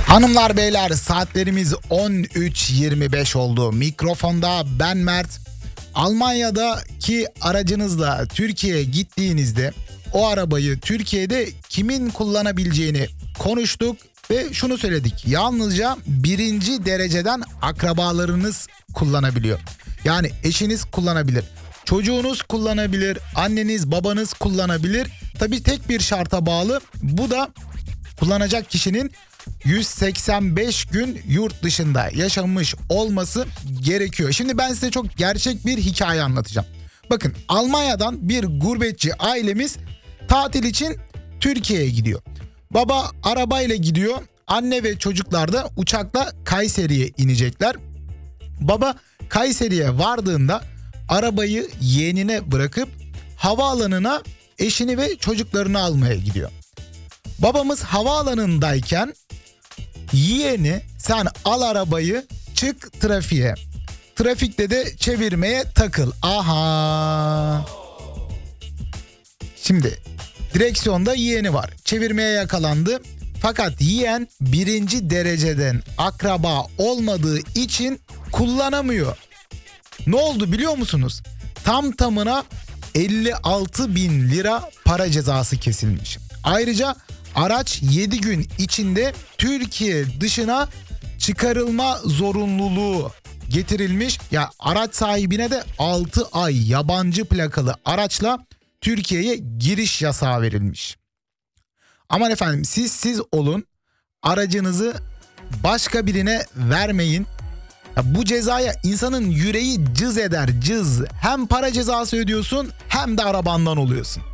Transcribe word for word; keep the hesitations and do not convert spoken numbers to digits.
Hanımlar beyler, saatlerimiz on üç yirmi beş oldu. Mikrofonda ben Mert. Almanya'daki aracınızla Türkiye'ye gittiğinizde o arabayı Türkiye'de kimin kullanabileceğini konuştuk ve şunu söyledik. Yalnızca birinci dereceden akrabalarınız kullanabiliyor. Yani eşiniz kullanabilir, çocuğunuz kullanabilir, anneniz babanız kullanabilir. Tabii tek bir şarta bağlı. Bu da kullanacak kişinin yüz seksen beş gün yurt dışında yaşamış olması gerekiyor. Şimdi ben size çok gerçek bir hikaye anlatacağım. Bakın, Almanya'dan bir gurbetçi ailemiz tatil için Türkiye'ye gidiyor. Baba arabayla gidiyor. Anne ve çocuklar da uçakla Kayseri'ye inecekler. Baba Kayseri'ye vardığında arabayı yeğenine bırakıp havaalanına eşini ve çocuklarını almaya gidiyor. Babamız havaalanındayken yeğeni sen al arabayı, çık trafiğe. Trafikte de çevirmeye takıl. Aha. Şimdi direksiyonda yeğeni var. Çevirmeye yakalandı. Fakat yeğen birinci dereceden akraba olmadığı için kullanamıyor. Ne oldu biliyor musunuz? Tam tamına elli altı bin lira para cezası kesilmiş. Ayrıca araç yedi gün içinde Türkiye dışına çıkarılma zorunluluğu getirilmiş. Ya araç sahibine de altı ay yabancı plakalı araçla Türkiye'ye giriş yasağı verilmiş. Aman efendim, siz siz olun, aracınızı başka birine vermeyin. Ya bu cezaya insanın yüreği cız eder, cız. Hem para cezası ödüyorsun hem de arabandan oluyorsun.